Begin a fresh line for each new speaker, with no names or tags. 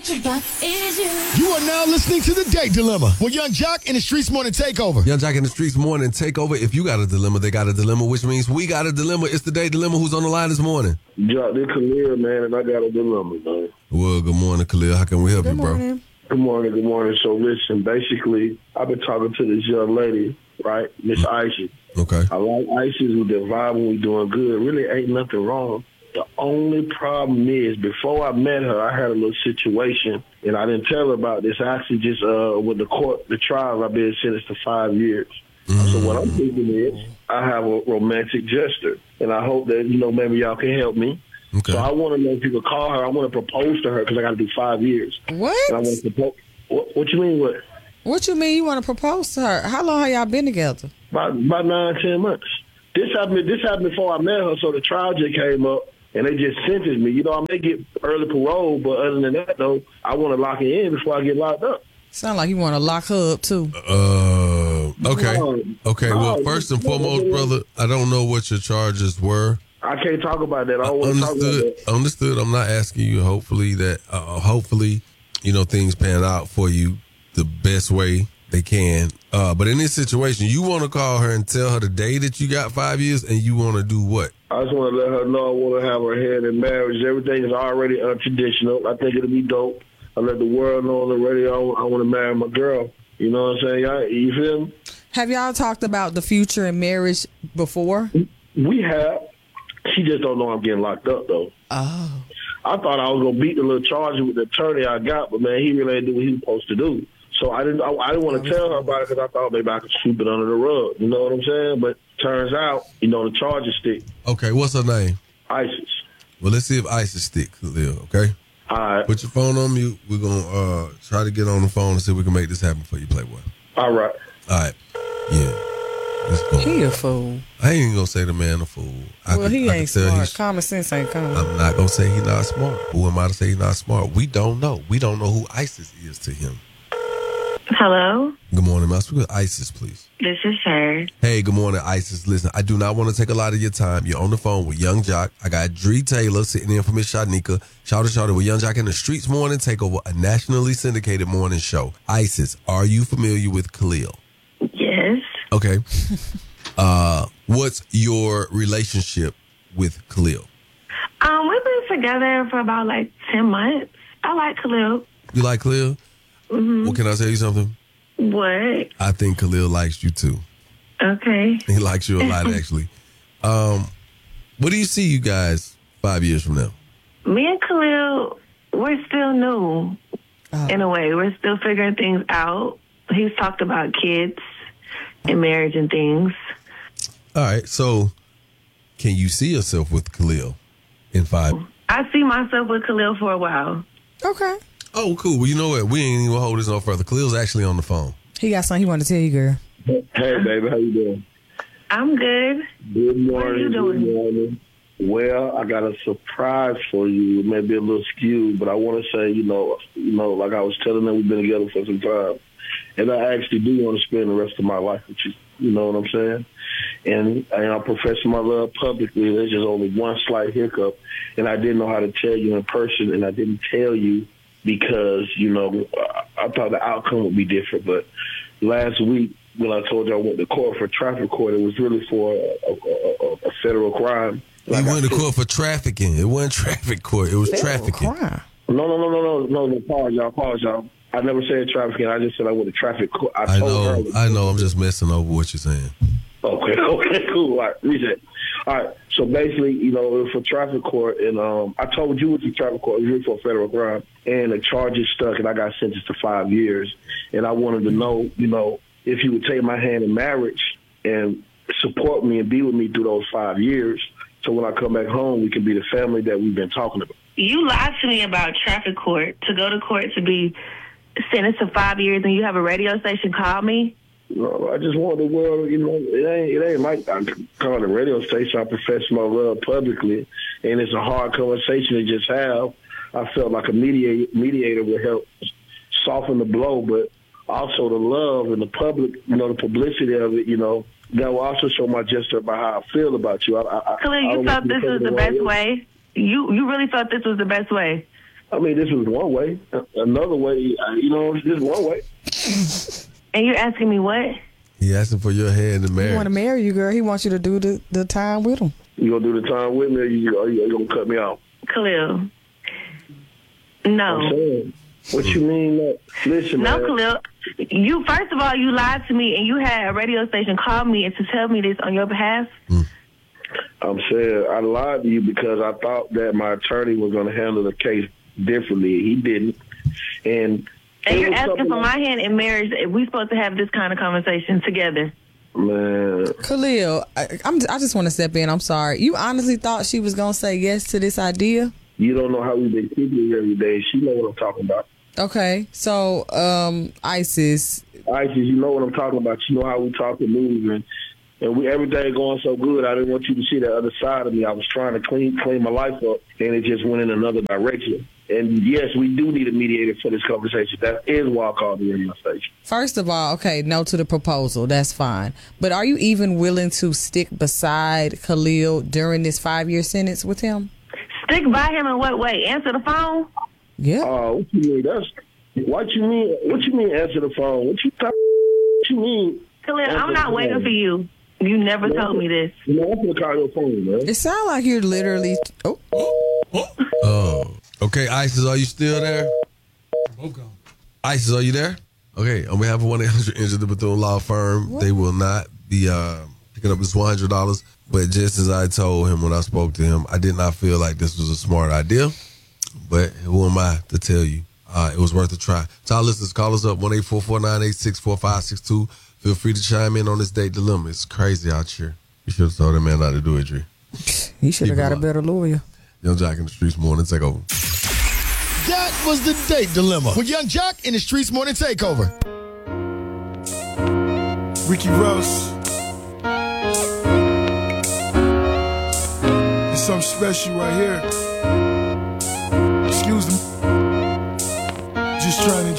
You are now listening to The Date Dilemma with Young Jock and the Streets Morning Takeover.
Young Jock and the Streets Morning Takeover. If you got a dilemma, they got a dilemma, which means we got a dilemma. It's The Date Dilemma. Who's on the line this morning?
Jock, this Khalil, man, and I got a dilemma, man.
Well, good morning, Khalil. How can we help you, bro?
Good morning. So listen, basically, I've been talking to this young lady, right, Miss Isis.
Okay.
I like Isis. We been vibing. We doing good. Really ain't nothing wrong. The only problem is, before I met her, I had a little situation, and I didn't tell her about this. I actually just, with the trial, I've been sentenced to 5 years. So what I'm thinking is, I have a romantic gesture, and I hope that, maybe y'all can help me.
Okay.
So I want to know if you could call her. I want to propose to her because I got to do 5 years.
What?
And I want to propose. What you mean, what?
What you mean you want to propose to her? How long have y'all been together?
About 9-10 months. This happened before I met her, so the trial just came up, and they just sentenced me. I may get early parole, but other than that, though, I want to lock it in before I get locked up.
Sound like you want to lock her up, too.
Okay. Okay, well, first and foremost, brother, I don't know what your charges were.
I can't talk about that. I don't want to talk about that.
Understood. I'm not asking you. Hopefully, things pan out for you the best way they can. But in this situation, you want to call her and tell her the day that you got 5 years, and you want to do what?
I just want to let her know I want to have her hand in marriage. Everything is already untraditional. I think it'll be dope. I let the world know on the radio I want to marry my girl. You know what I'm saying? You feel me?
Have y'all talked about the future in marriage before?
We have. She just don't know I'm getting locked up, though.
Oh.
I thought I was going to beat the little charge with the attorney I got, but, man, he really didn't do what he was supposed to do. So I didn't want to tell her about it because I thought maybe I could sweep it under the rug. You know what I'm saying? But turns out, the charges stick.
Okay, what's her name?
Isis.
Well, let's see if Isis sticks, Khalil, okay?
All right.
Put your phone on mute. We're going to try to get on the phone and see if we can make this happen for you, Playboy.
All right.
All right. Yeah. Let's go.
He a fool.
I ain't going to say the man a fool.
He ain't smart. Common sense ain't common.
I'm not going to say he's not smart. Who am I to say he's not smart? We don't know. We don't know who Isis is to him.
Hello?
Good morning. May I speak with Isis, please?
This is her.
Hey, good morning, Isis. Listen, I do not want to take a lot of your time. You're on the phone with Young Jock. I got Dree Taylor sitting in for Miss Shanika. Shout out with Young Jock in the Streets Morning Takeover, a nationally syndicated morning show. Isis, are you familiar with Khalil?
Yes.
Okay. What's your relationship with Khalil?
We've been together for about 10 months. I like Khalil.
You like Khalil?
Mm-hmm.
Well, can I tell you something?
What?
I think Khalil likes you too.
Okay.
He likes you a lot, actually. What do you see you guys 5 years from now?
Me and Khalil, we're still new in a way. We're still figuring things out. He's talked about kids and marriage and things.
All right. So can you see yourself with Khalil in 5?
I see myself with Khalil for a while.
Okay.
Oh, cool. Well, you know what? We ain't even hold this no further. Khalil's actually on the phone.
He got something he wanted to tell you, girl.
Hey, baby. How you doing?
I'm good.
Good morning.
What are you doing?
Good morning. Well, I got a surprise for you. It may be a little skewed, but I want to say, like I was telling them, we've been together for some time. And I actually do want to spend the rest of my life with you. You know what I'm saying? And I'm professing my love publicly. There's just only one slight hiccup. And I didn't know how to tell you in person, and I didn't tell you because, I thought the outcome would be different. But last week, when I told you I went to court for traffic court, it was really for a federal crime.
You went to court for trafficking. It wasn't traffic court. It was trafficking.
Crime.
No, pause, y'all. I never said trafficking. I just said I went to traffic court. I
know. I'm just messing over what you're saying.
Okay, cool. All right, reset. All right, so basically, it was for traffic court, and I told you it was for traffic court. It was really for a federal crime, and the charges stuck, and I got sentenced to 5 years. And I wanted to know, if you would take my hand in marriage and support me and be with me through those 5 years, so when I come back home, we can be the family that we've been talking about.
You lied to me about traffic court, to go to court to be sentenced to 5 years, and you have a radio station call me?
No, I just want the world, it ain't like I call the radio station. I profess my love publicly, and it's a hard conversation to just have. I felt like a mediator would help soften the blow, but also the love and the public, the publicity of it, that will also show my gesture about how I feel about you.
Khalil, you thought this was the best way? You really thought this was the best way?
I mean, this was one way. Another way, you know, this is one way.
And you're asking me what?
He asking for your hand in
He
marriage.
want to marry you, girl. He wants you to do the time with him.
You gonna do the time with me, or you gonna cut me off?
Khalil.
I'm
No.
saying, what you mean? Listen,
No,
man.
Khalil. You, first of all, you lied to me and you had a radio station call me and to tell me this on your behalf.
I'm saying I lied to you because I thought that my attorney was going to handle the case differently. He didn't. And
you're asking for my hand in marriage. We supposed to have this kind of conversation together.
Man.
Khalil, I just want to step in. I'm sorry. You honestly thought she was going to say yes to this idea?
You don't know how we've been keeping it every day. She know what I'm talking about.
Okay. So, Isis,
You know what I'm talking about. You know how we talk and move. And everything going so good, I didn't want you to see the other side of me. I was trying to clean my life up, and it just went in another direction. And, yes, we do need a mediator for this conversation. That is why I called the radio station.
first of all, okay, no to the proposal. That's fine. But are you even willing to stick beside Khalil during this 5-year sentence with him?
Stick by him in what way? Answer the phone?
Yeah.
What you mean? What you mean answer the phone? What you mean?
Khalil, I'm not waiting for you. You never told me this.
You know, I'm going to call your phone, man.
It sounds like you're literally... Oh.
Oh. Okay, Isis, are you still there? Isis, are you there? Okay, on behalf of 1-800 the Bethune Law Firm, they will not be picking up this $100. But just as I told him when I spoke to him, I did not feel like this was a smart idea. But who am I to tell you? It was worth a try. To our listeners, call us up, 1-844-986-4562. Feel free to chime in on this date dilemma. It's crazy out here. You should have told that man not to do it, Dre.
He should have got a better lawyer.
Young Jock in the Streets Morning Takeover.
That was the date dilemma with Young Jock in the Streets Morning Takeover.
Ricky Ross. There's something special right here. Excuse me. Just trying to